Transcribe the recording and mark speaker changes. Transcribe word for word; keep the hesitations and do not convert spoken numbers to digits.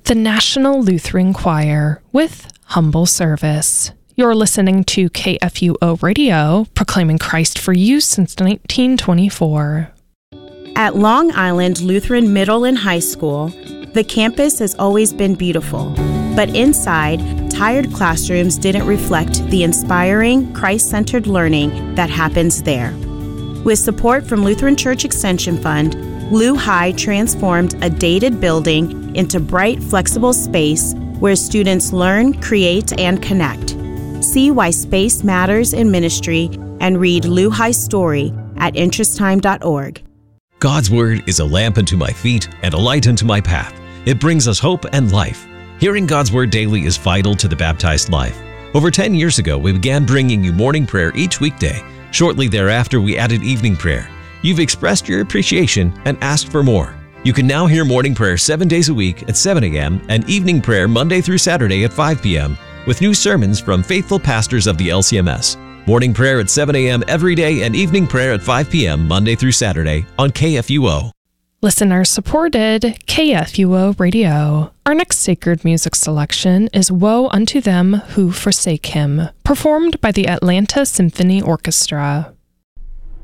Speaker 1: the National Lutheran Choir with Humble Service. You're listening to K F U O Radio, proclaiming Christ for you since nineteen twenty-four.
Speaker 2: At Long Island Lutheran Middle and High School, the campus has always been beautiful, but inside, tired classrooms didn't reflect the inspiring, Christ-centered learning that happens there. With support from Lutheran Church Extension Fund, Lu High transformed a dated building into bright, flexible space where students learn, create, and connect. See why space matters in ministry and read Lu High's story at interest time dot org.
Speaker 3: God's Word is a lamp unto my feet and a light unto my path. It brings us hope and life. Hearing God's Word daily is vital to the baptized life. Over ten years ago, we began bringing you morning prayer each weekday. Shortly thereafter, we added evening prayer. You've expressed your appreciation and asked for more. You can now hear morning prayer seven days a week at seven a.m. and evening prayer Monday through Saturday at five p.m. with new sermons from faithful pastors of the L C M S. Morning prayer at seven a.m. every day and evening prayer at five p.m. Monday through Saturday on K F U O.
Speaker 1: Listener-supported K F U O Radio. Our next sacred music selection is Woe Unto Them Who Forsake Him, performed by the Atlanta Symphony Orchestra.